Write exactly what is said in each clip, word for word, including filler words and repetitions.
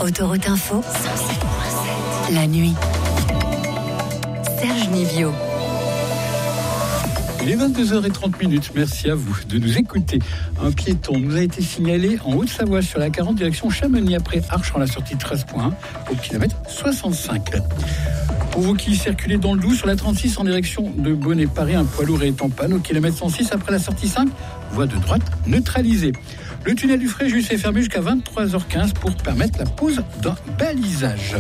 Autoroute Info, la nuit. Serge Nivio. Il est vingt-deux heures trente. Merci à vous de nous écouter. Un piéton nous a été signalé en Haute-Savoie sur la quarante direction Chamonix après Arches en la sortie treize point un au kilomètre soixante-cinq. Pour vous qui circulez dans le Doubs sur la trente-six en direction de Bonnet-Paris, un poids lourd est en panne au kilomètre cent six après la sortie cinq, voie de droite neutralisée. Le tunnel du Fréjus est fermé jusqu'à vingt-trois heures quinze pour permettre la pose d'un balisage.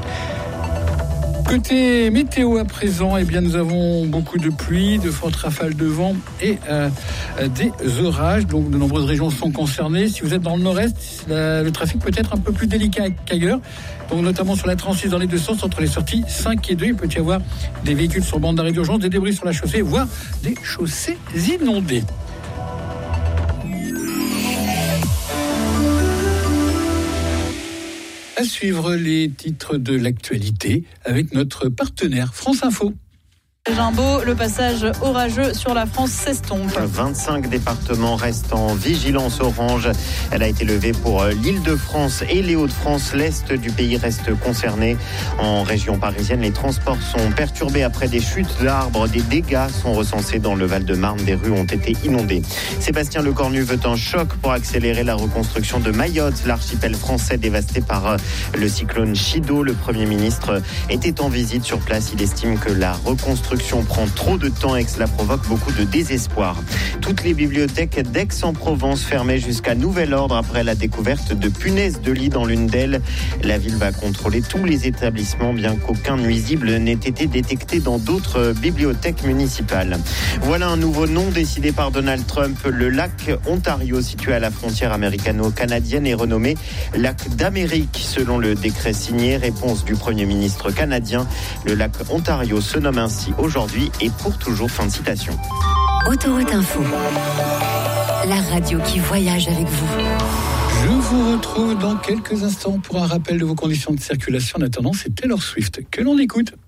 Côté météo à présent, eh bien nous avons beaucoup de pluie, de fortes rafales de vent et euh, des orages. Donc de nombreuses régions sont concernées. Si vous êtes dans le nord-est, la, le trafic peut être un peu plus délicat qu'ailleurs. Donc notamment sur la trente-six dans les deux sens entre les sorties cinq et deux. Il peut y avoir des véhicules sur bande d'arrêt d'urgence, des débris sur la chaussée, voire des chaussées inondées. À suivre les titres de l'actualité avec notre partenaire France Info. Jimbo, le passage orageux sur la France s'estompe. vingt-cinq départements restent en vigilance orange. Elle a été levée pour l'Île-de-France et les Hauts-de-France. L'Est du pays reste concerné. En région parisienne, les transports sont perturbés après des chutes d'arbres. Des dégâts sont recensés dans le Val-de-Marne. Des rues ont été inondées. Sébastien Lecornu veut un choc pour accélérer la reconstruction de Mayotte, l'archipel français dévasté par le cyclone Chido. Le Premier ministre était en visite sur place. Il estime que la reconstruction prend trop de temps et que cela provoque beaucoup de désespoir. Toutes les bibliothèques d'Aix-en-Provence fermées jusqu'à nouvel ordre après la découverte de punaises de lit dans l'une d'elles. La ville va contrôler tous les établissements, bien qu'aucun nuisible n'ait été détecté dans d'autres bibliothèques municipales. Voilà un nouveau nom décidé par Donald Trump. Le lac Ontario, situé à la frontière américano-canadienne, est renommé lac d'Amérique, selon le décret signé. Réponse du Premier ministre canadien. Le lac Ontario se nomme ainsi aujourd'hui et pour toujours. Fin de citation. Autoroute Info, la radio qui voyage avec vous. Je vous retrouve dans quelques instants pour un rappel de vos conditions de circulation. En attendant, c'est Taylor Swift que l'on écoute.